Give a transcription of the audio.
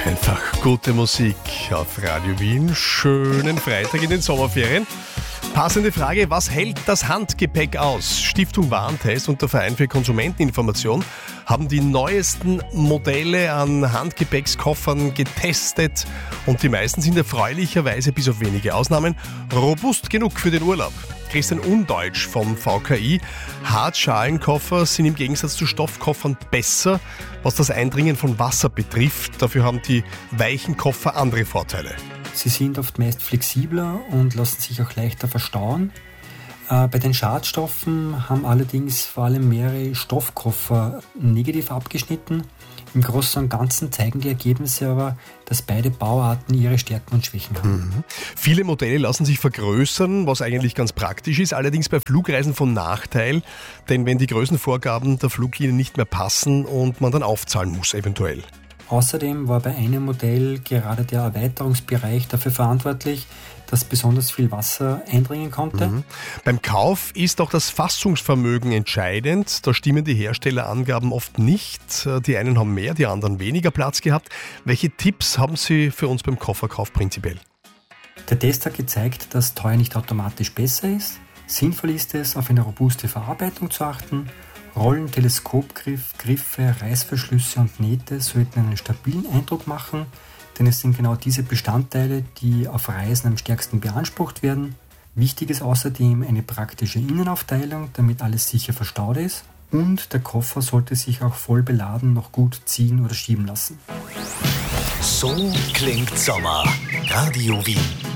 Einfach gute Musik auf Radio Wien. Schönen Freitag in den Sommerferien. Passende Frage, was hält das Handgepäck aus? Stiftung Warentest und der Verein für Konsumenteninformation haben die neuesten Modelle an Handgepäckskoffern getestet und die meisten sind erfreulicherweise, bis auf wenige Ausnahmen, robust genug für den Urlaub. Christian Undeutsch vom VKI. Hartschalenkoffer sind im Gegensatz zu Stoffkoffern besser, was das Eindringen von Wasser betrifft. Dafür haben die weichen Koffer andere Vorteile. Sie sind oft meist flexibler und lassen sich auch leichter verstauen. Bei den Schadstoffen haben allerdings vor allem mehrere Stoffkoffer negativ abgeschnitten. Im Großen und Ganzen zeigen die Ergebnisse aber, dass beide Bauarten ihre Stärken und Schwächen haben. Viele Modelle lassen sich vergrößern, was eigentlich ganz praktisch ist, allerdings bei Flugreisen von Nachteil, denn wenn die Größenvorgaben der Fluglinie nicht mehr passen und man dann aufzahlen muss eventuell. Außerdem war bei einem Modell gerade der Erweiterungsbereich dafür verantwortlich, dass besonders viel Wasser eindringen konnte. Beim Kauf ist auch das Fassungsvermögen entscheidend. Da stimmen die Herstellerangaben oft nicht. Die einen haben mehr, die anderen weniger Platz gehabt. Welche Tipps haben Sie für uns beim Kofferkauf prinzipiell? Der Test hat gezeigt, dass teuer nicht automatisch besser ist. Sinnvoll ist es, auf eine robuste Verarbeitung zu achten. Rollen, Teleskopgriff, Griffe, Reißverschlüsse und Nähte sollten einen stabilen Eindruck machen, denn es sind genau diese Bestandteile, die auf Reisen am stärksten beansprucht werden. Wichtig ist außerdem eine praktische Innenaufteilung, damit alles sicher verstaut ist. Und der Koffer sollte sich auch voll beladen noch gut ziehen oder schieben lassen. So klingt Sommer. Radio Wien.